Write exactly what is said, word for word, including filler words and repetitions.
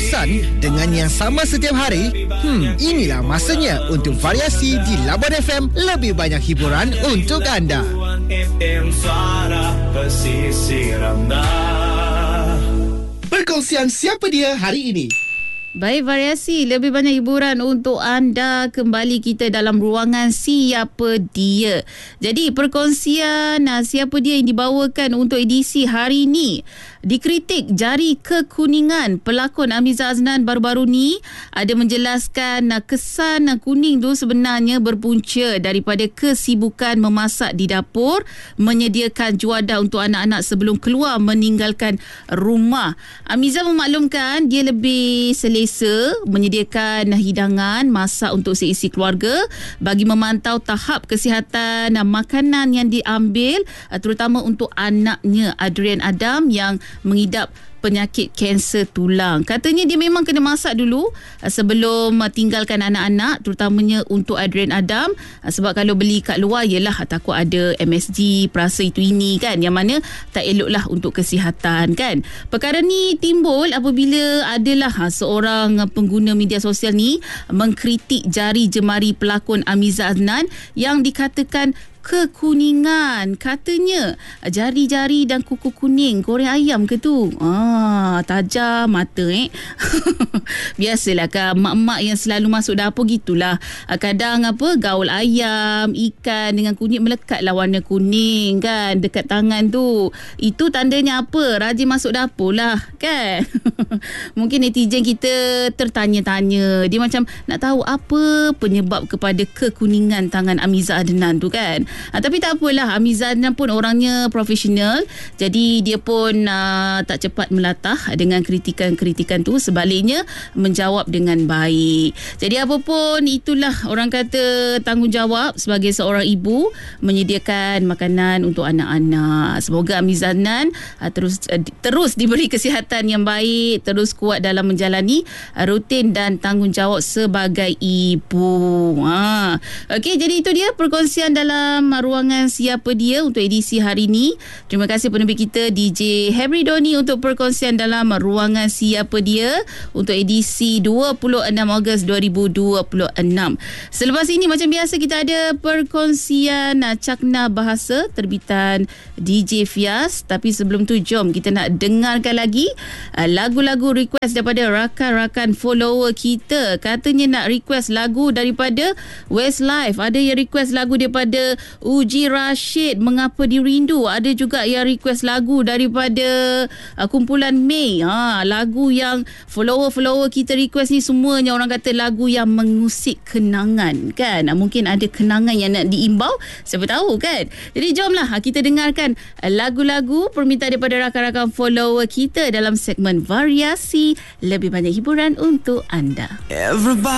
bosan dengan yang sama setiap hari? Hmm, inilah masanya untuk variasi di Labuan F M, lebih banyak hiburan untuk anda. Perkongsian siapa dia hari ini. Baik, variasi, lebih banyak hiburan untuk anda. Kembali kita dalam ruangan Siapa Dia. Jadi perkongsian nah, Siapa Dia yang dibawakan untuk edisi hari ini. Dikritik jari kekuningan, pelakon Amiza Aznan baru-baru ni ada menjelaskan kesan kuning tu sebenarnya berpunca daripada kesibukan memasak di dapur, menyediakan juadah untuk anak-anak sebelum keluar meninggalkan rumah. Amiza memaklumkan dia lebih selesa menyediakan hidangan masak untuk seisi keluarga bagi memantau tahap kesihatan makanan yang diambil, terutama untuk anaknya Adrian Adam yang mengidap penyakit kanser tulang. Katanya dia memang kena masak dulu sebelum tinggalkan anak-anak, terutamanya untuk Adrian Adam, sebab kalau beli kat luar ialah takut ada M S G, perasa itu ini kan, yang mana tak eloklah untuk kesihatan kan. Perkara ni timbul apabila adalah seorang pengguna media sosial ni mengkritik jari jemari pelakon Amiza Aznan yang dikatakan kekuningan. Katanya jari-jari dan kuku kuning goreng ayam ke tu? Ah, tajam mata eh. Biasalah kan mak-mak yang selalu masuk dapur gitulah. Kadang apa gaul ayam, ikan dengan kunyit melekat lah warna kuning kan dekat tangan tu. Itu tandanya apa? Rajin masuk dapur lah kan. Mungkin netizen kita tertanya-tanya. Dia macam nak tahu apa penyebab kepada kekuningan tangan Amiza Aznan tu kan. Ha, tapi tak apalah, Amiza Aznan pun orangnya profesional, jadi dia pun uh, tak cepat melatah dengan kritikan-kritikan tu, sebaliknya menjawab dengan baik. Jadi apa pun itulah, orang kata tanggungjawab sebagai seorang ibu menyediakan makanan untuk anak-anak. Semoga Amiza Aznan uh, terus uh, terus diberi kesihatan yang baik, terus kuat dalam menjalani uh, rutin dan tanggungjawab sebagai ibu. Ha. Okey, jadi itu dia perkongsian dalam ruangan Siapa Dia untuk edisi hari ini. Terima kasih penerbit kita D J Henry Doni untuk perkongsian dalam ruangan Siapa Dia untuk edisi dua puluh enam Ogos dua ribu dua puluh enam. Selepas ini macam biasa kita ada perkongsian Cakna Bahasa terbitan D J Fias. Tapi sebelum tu jom kita nak dengarkan lagi lagu-lagu request daripada rakan-rakan follower kita. Katanya nak request lagu daripada Westlife, ada yang request lagu daripada Uji Rashid, Mengapa Dirindu. Ada juga yang request lagu daripada uh, kumpulan Mei. Ha, lagu yang follower-follower kita request ni semuanya orang kata lagu yang mengusik kenangan kan. Uh, mungkin ada kenangan yang nak diimbau, siapa tahu kan. Jadi jomlah kita dengarkan lagu-lagu permintaan daripada rakan-rakan follower kita dalam segmen variasi, lebih banyak hiburan untuk anda. Everybody